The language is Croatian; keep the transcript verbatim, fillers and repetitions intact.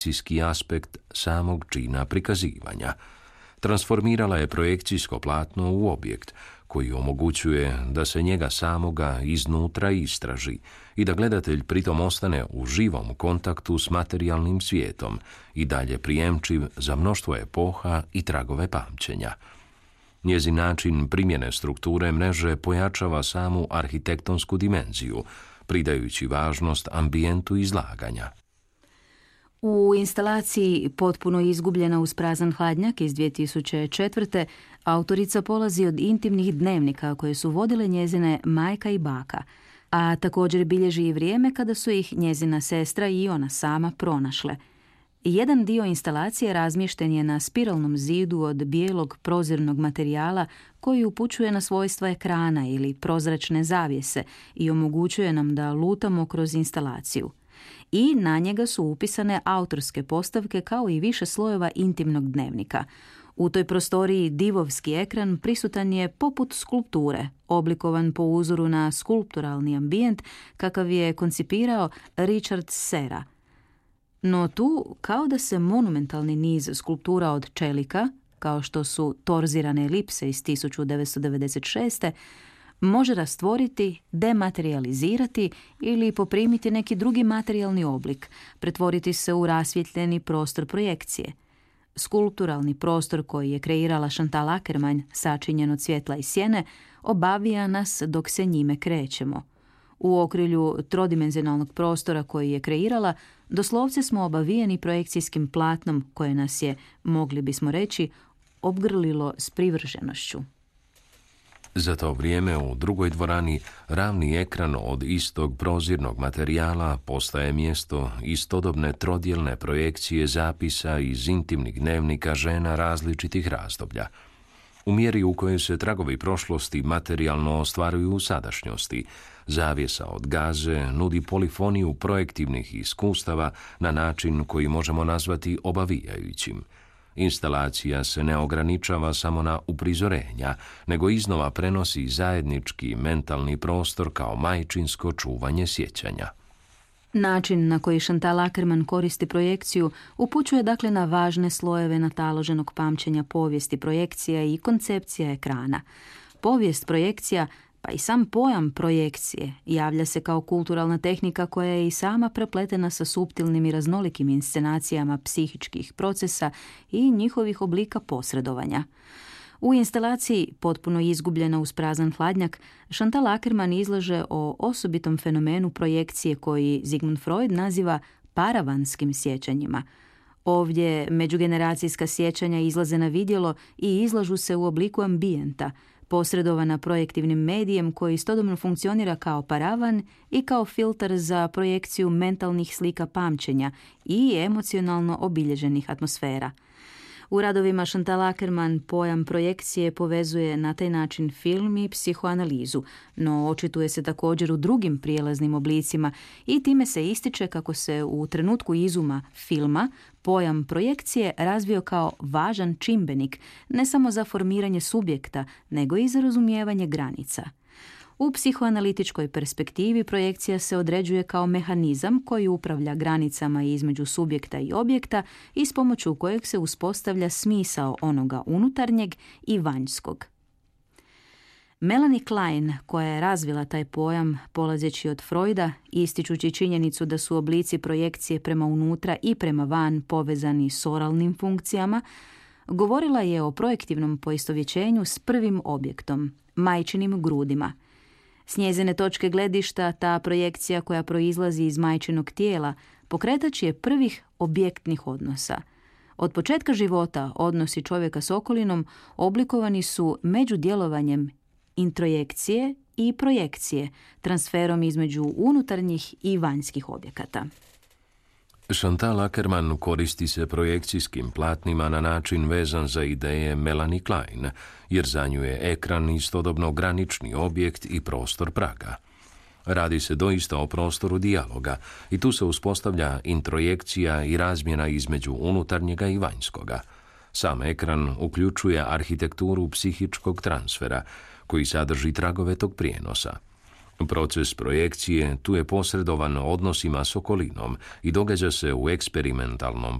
projekcijski aspekt samog čina prikazivanja. Transformirala je projekcijsko platno u objekt koji omogućuje da se njega samoga iznutra istraži i da gledatelj pritom ostane u živom kontaktu s materijalnim svijetom i dalje prijemčiv za mnoštvo epoha i tragove pamćenja. Njezin način primjene strukture mreže pojačava samu arhitektonsku dimenziju, pridajući važnost ambijentu izlaganja. U instalaciji Potpuno izgubljena uz prazan hladnjak iz dvije tisuće četvrte. autorica polazi od intimnih dnevnika koje su vodile njezine majka i baka, a također bilježi i vrijeme kada su ih njezina sestra i ona sama pronašle. Jedan dio instalacije razmješten je na spiralnom zidu od bijelog prozirnog materijala koji upućuje na svojstva ekrana ili prozračne zavjese i omogućuje nam da lutamo kroz instalaciju. I na njega su upisane autorske postavke kao i više slojeva intimnog dnevnika. U toj prostoriji divovski ekran prisutan je poput skulpture, oblikovan po uzoru na skulpturalni ambijent kakav je koncipirao Richard Serra. No tu, kao da se monumentalni niz skulptura od čelika, kao što su torzirane elipse iz tisuću devetsto devedeset šeste. može rastvoriti, dematerializirati ili poprimiti neki drugi materijalni oblik, pretvoriti se u rasvjetljeni prostor projekcije. Skulpturalni prostor koji je kreirala Chantal Akerman, sačinjen od svjetla i sjene, obavija nas dok se njime krećemo. U okrilju trodimenzionalnog prostora koji je kreirala, doslovce smo obavijeni projekcijskim platnom koje nas je, mogli bismo reći, obgrlilo s privrženošću. Za to vrijeme u drugoj dvorani ravni ekran od istog prozirnog materijala postaje mjesto istodobne trodjelne projekcije zapisa iz intimnih dnevnika žena različitih razdoblja. U mjeri u kojoj se tragovi prošlosti materijalno ostvaruju u sadašnjosti, zavjesa od gaze nudi polifoniju projektivnih iskustava na način koji možemo nazvati obavijajućim. Instalacija se ne ograničava samo na uprizorenja, nego iznova prenosi zajednički mentalni prostor kao majčinsko čuvanje sjećanja. Način na koji Chantal Akerman koristi projekciju upućuje dakle na važne slojeve nataloženog pamćenja povijesti projekcija i koncepcija ekrana. Povijest projekcija, pa i sam pojam projekcije, javlja se kao kulturalna tehnika koja je i sama prepletena sa suptilnim i raznolikim inscenacijama psihičkih procesa i njihovih oblika posredovanja. U instalaciji Potpuno izgubljena uz prazan hladnjak, Chantal Akerman izlaže o osobitom fenomenu projekcije koji Sigmund Freud naziva paravanskim sjećanjima. Ovdje međugeneracijska sjećanja izlaze na vidjelo i izlažu se u obliku ambijenta, posredovana projektivnim medijem koji istodobno funkcionira kao paravan i kao filtar za projekciju mentalnih slika pamćenja i emocionalno obilježenih atmosfera. U radovima Chantal Akerman pojam projekcije povezuje na taj način film i psihoanalizu, no očituje se također u drugim prijelaznim oblicima i time se ističe kako se u trenutku izuma filma pojam projekcije razvio kao važan čimbenik ne samo za formiranje subjekta, nego i za razumijevanje granica. U psihoanalitičkoj perspektivi projekcija se određuje kao mehanizam koji upravlja granicama između subjekta i objekta i s pomoću kojeg se uspostavlja smisao onoga unutarnjeg i vanjskog. Melanie Klein, koja je razvila taj pojam polazeći od Freuda, ističući činjenicu da su oblici projekcije prema unutra i prema van povezani s oralnim funkcijama, govorila je o projektivnom poistovjećenju s prvim objektom, majčinim grudima. S njezine točke gledišta, ta projekcija koja proizlazi iz majčinog tijela pokretač je prvih objektnih odnosa. Od početka života odnosi čovjeka s okolinom oblikovani su međudjelovanjem introjekcije i projekcije, transferom između unutarnjih i vanjskih objekata. Chantal Akerman koristi se projekcijskim platnima na način vezan za ideje Melanie Klein, jer za nju je ekran istodobno granični objekt i prostor praga. Radi se doista o prostoru dijaloga i tu se uspostavlja introjekcija i razmjena između unutarnjega i vanjskoga. Sam ekran uključuje arhitekturu psihičkog transfera, koji sadrži tragove tog prijenosa. Proces projekcije tu je posredovan odnosima s okolinom i događa se u eksperimentalnom